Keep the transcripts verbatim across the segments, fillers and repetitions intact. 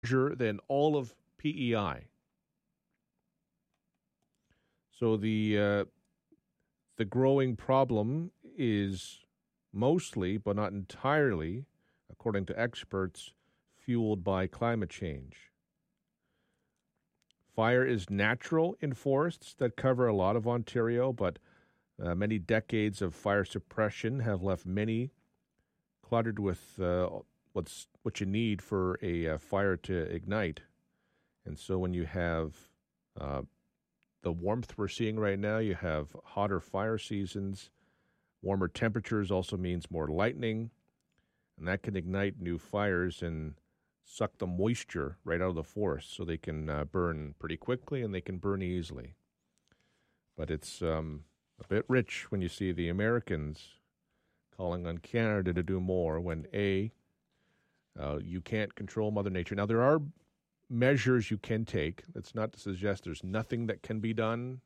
than all of P E I. So the uh, the growing problem is mostly, but not entirely, according to experts, fueled by climate change. Fire is natural in forests that cover a lot of Ontario, but uh, many decades of fire suppression have left many cluttered with uh, what's what you need for a uh, fire to ignite. And so when you have uh, the warmth we're seeing right now, you have hotter fire seasons. Warmer temperatures also means more lightning, and that can ignite new fires and suck the moisture right out of the forest so they can uh, burn pretty quickly and they can burn easily. But it's um, a bit rich when you see the Americans calling on Canada to do more when, A, uh, you can't control Mother Nature. Now, there are measures you can take. That's not to suggest there's nothing that can be done.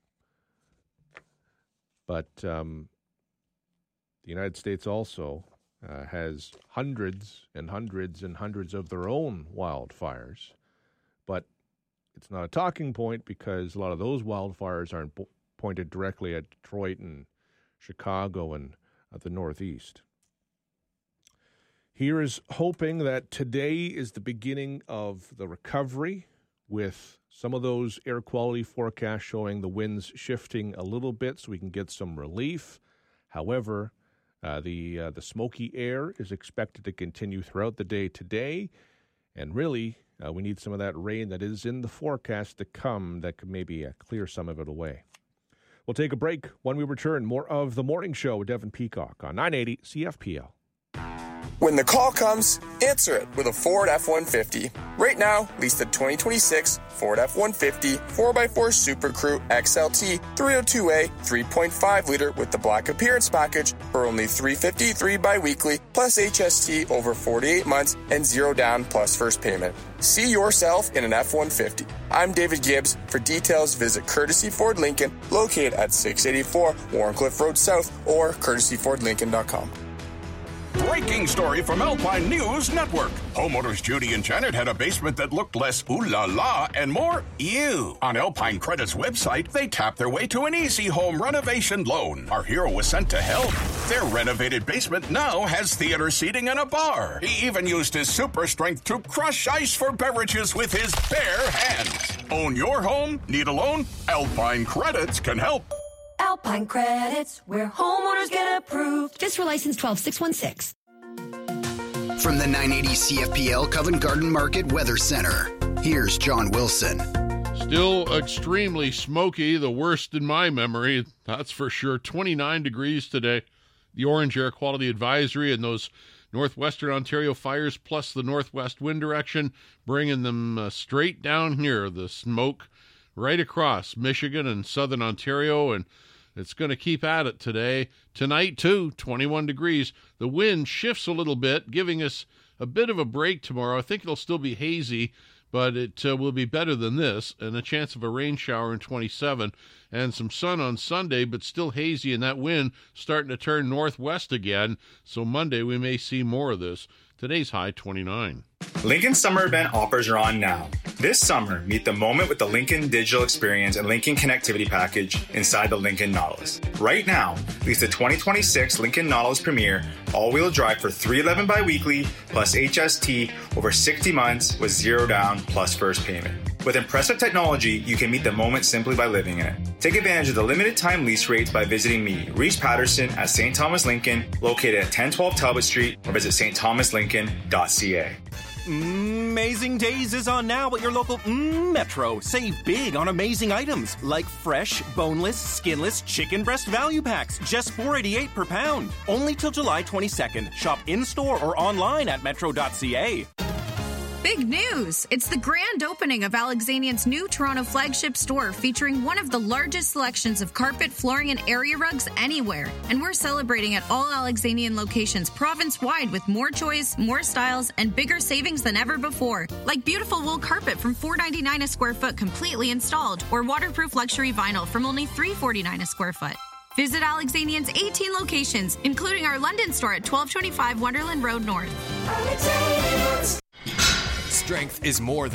But um, the United States also uh, has hundreds and hundreds and hundreds of their own wildfires. But it's not a talking point because a lot of those wildfires aren't po- pointed directly at Detroit and Chicago and uh, the Northeast. Here is hoping that today is the beginning of the recovery, with some of those air quality forecasts showing the winds shifting a little bit so we can get some relief. However, uh, the uh, the smoky air is expected to continue throughout the day today, and really uh, we need some of that rain that is in the forecast to come that could maybe uh, clear some of it away. We'll take a break. When we return, more of The Morning Show with Devin Peacock on nine eighty C F P L. When the call comes, answer it with a Ford F one fifty. Right now, lease the twenty twenty-six Ford F one fifty four by four Super Crew X L T three oh two A three point five liter with the Black Appearance Package for only three hundred fifty-three dollars bi-weekly plus H S T over forty-eight months and zero down plus first payment. See yourself in an F one fifty. I'm David Gibbs. For details, visit Courtesy Ford Lincoln, located at six eighty-four Warncliffe Road South, or courtesy ford lincoln dot com. Breaking story from Alpine News Network. Homeowners Judy and Janet had a basement that looked less ooh la la and more ew. On Alpine Credit's website, they tapped their way to an easy home renovation loan. Our hero was sent to help. Their renovated basement now has theater seating and a bar. He even used his super strength to crush ice for beverages with his bare hands. Own your home? Need a loan? Alpine Credits can help. Alpine Credits, where homeowners get approved. Just for license twelve six one six. From the nine eighty C F P L Covent Garden Market Weather Center, here's John Wilson. Still extremely smoky, the worst in my memory, that's for sure. twenty-nine degrees today. The orange air quality advisory and those northwestern Ontario fires plus the northwest wind direction, bringing them uh, straight down here, the smoke right across Michigan and southern Ontario, and it's going to keep at it today. Tonight, too, twenty-one degrees. The wind shifts a little bit, giving us a bit of a break tomorrow. I think it'll still be hazy, but it uh, will be better than this, and a chance of a rain shower in twenty-seven, and some sun on Sunday, but still hazy, and that wind starting to turn northwest again, so Monday we may see more of this. Today's high, twenty-nine. Lincoln Summer Event offers are on now. This summer, meet the moment with the Lincoln Digital Experience and Lincoln Connectivity Package inside the Lincoln Nautilus. Right now, lease the twenty twenty-six Lincoln Nautilus Premier all-wheel drive for three hundred eleven dollars bi-weekly plus H S T over sixty months with zero down plus first payment. With impressive technology, you can meet the moment simply by living in it. Take advantage of the limited time lease rates by visiting me, Reese Patterson, at Saint Thomas Lincoln, located at ten twelve Talbot Street, or visit st thomas lincoln dot c a. Amazing Days is on now at your local mm, Metro. Save big on amazing items like fresh, boneless, skinless chicken breast value packs, just four dollars and eighty-eight cents per pound. Only till July twenty-second. Shop in-store or online at metro dot c a. Big news! It's the grand opening of Alexanian's new Toronto flagship store, featuring one of the largest selections of carpet, flooring, and area rugs anywhere. And we're celebrating at all Alexanian locations province-wide with more choice, more styles, and bigger savings than ever before. Like beautiful wool carpet from four dollars and ninety-nine cents a square foot completely installed, or waterproof luxury vinyl from only three dollars and forty-nine cents a square foot. Visit Alexanian's eighteen locations, including our London store at twelve twenty-five Wonderland Road North. strength is more than